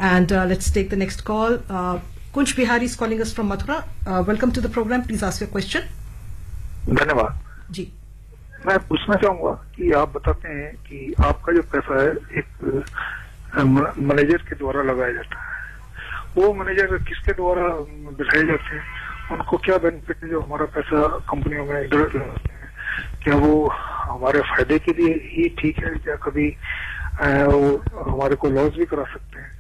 And let's take the next call. Kunj Bihari is calling us from Mathura. Welcome to the program. Please ask your question. धन्यवाद जी, मैं पूछना चाहूंगा कि आप बताते हैं कि आपका जो पैसा है एक मैनेजर के द्वारा लगाया जाता है, वो मैनेजर किसके द्वारा बिठाए जाते हैं, उनको क्या बेनिफिट है जो हमारा पैसा कंपनियों में इधर लगाते हैं, क्या वो हमारे फायदे के लिए ही ठीक है, क्या कभी वो हमारे को लॉस भी करा सकते हैं?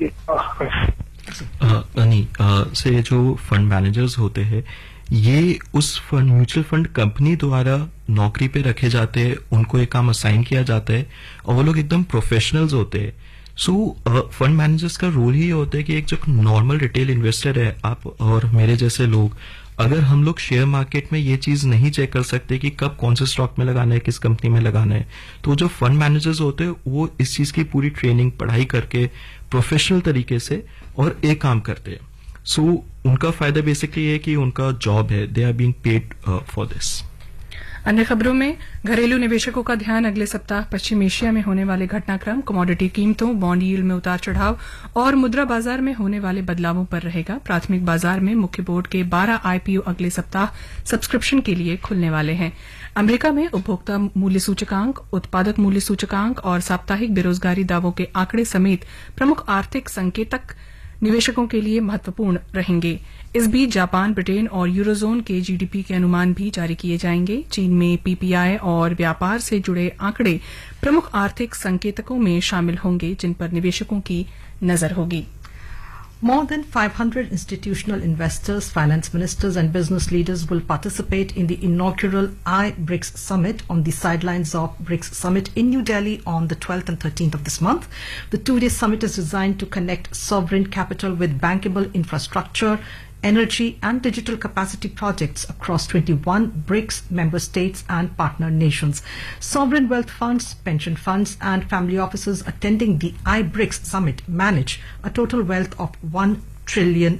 से जो फंड मैनेजर्स होते हैं ये उस फंड म्यूचुअल फंड कंपनी द्वारा नौकरी पे रखे जाते हैं, उनको एक काम असाइन किया जाता है और वो लोग एकदम प्रोफेशनल्स होते हैं. सो फंड मैनेजर्स का रोल ही होता है कि एक जो नॉर्मल रिटेल इन्वेस्टर है आप और मेरे जैसे लोग, अगर हम लोग शेयर मार्केट में ये चीज नहीं चेक कर सकते कि कब कौन से स्टॉक में लगाना है, किस कंपनी में लगाना है, तो जो फंड मैनेजर्स होते हैं वो इस चीज की पूरी ट्रेनिंग पढ़ाई करके प्रोफेशनल तरीके से और एक काम करते हैं. सो उनका फायदा बेसिकली है कि उनका जॉब है, they are being paid for this. अन्य खबरों में घरेलू निवेशकों का ध्यान अगले सप्ताह पश्चिम एशिया में होने वाले घटनाक्रम, कमोडिटी कीमतों, बॉन्ड यील्ड में उतार चढ़ाव और मुद्रा बाजार में होने वाले बदलावों पर रहेगा. प्राथमिक बाजार में मुख्य बोर्ड के 12 आईपीओ अगले सप्ताह सब्सक्रिप्शन के लिए खुलने वाले हैं. अमेरिका में उपभोक्ता मूल्य सूचकांक, उत्पादक मूल्य सूचकांक और साप्ताहिक बेरोजगारी दावों के आंकड़े समेत प्रमुख आर्थिक संकेतक निवेशकों के लिए महत्वपूर्ण रहेंगे. इस बीच जापान, ब्रिटेन और यूरोजोन के जीडीपी के अनुमान भी जारी किए जाएंगे. चीन में पीपीआई और व्यापार से जुड़े आंकड़े प्रमुख आर्थिक संकेतकों में शामिल होंगे जिन पर निवेशकों की नजर होगी. More than 500 institutional investors, finance ministers and business leaders will participate in the inaugural iBRICS Summit on the sidelines of BRICS Summit in New Delhi on the 12th and 13th of this month. The two-day summit is designed to connect sovereign capital with bankable infrastructure, energy and digital capacity projects across 21 BRICS member states and partner nations. Sovereign wealth funds, pension funds and family offices attending the iBRICS summit manage a total wealth of $1 trillion.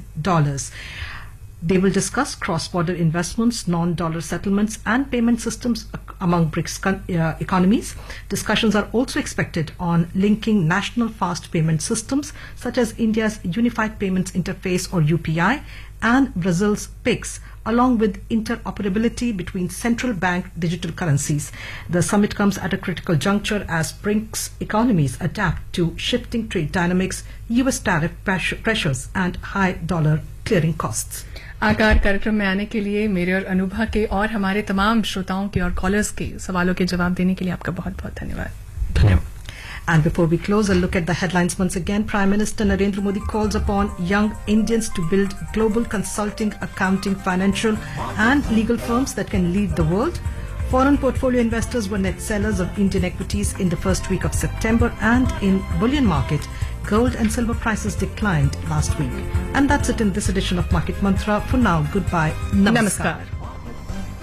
They will discuss cross-border investments, non-dollar settlements and payment systems among BRICS economies. Discussions are also expected on linking national fast payment systems such as India's Unified Payments Interface or UPI and Brazil's PIX, along with interoperability between central bank digital currencies. The summit comes at a critical juncture as BRICS economies adapt to shifting trade dynamics, US tariff pressures and high dollar clearing costs. आकार कार्यक्रम में आने के लिए मेरे और अनुभा के और हमारे तमाम श्रोताओं के और कॉलर्स के सवालों के जवाब देने के लिए आपका बहुत बहुत धन्यवाद. धन्यवाद. And before we close, a look at the headlines once again. Prime Minister Narendra Modi calls upon young Indians to build global consulting, accounting, financial and legal firms that can lead the world. Foreign portfolio investors were net sellers of Indian equities in the first week of September, and in bullion market, gold and silver prices declined last week. And that's it in this edition of Market Mantra. For now, goodbye. Namaskar.